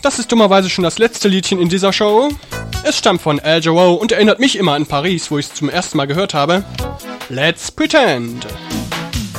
das ist dummerweise schon das letzte Liedchen in dieser Show. Es stammt von Al Jarreau und erinnert mich immer an Paris, wo ich es zum ersten Mal gehört habe. Let's Pretend!